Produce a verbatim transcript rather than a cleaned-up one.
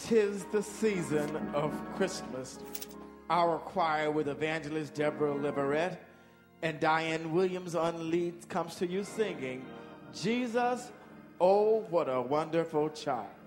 'Tis the season of Christmas. Our choir with evangelist Deborah Liverette and Diane Williams on lead comes to you singing, Jesus, oh, what a wonderful child.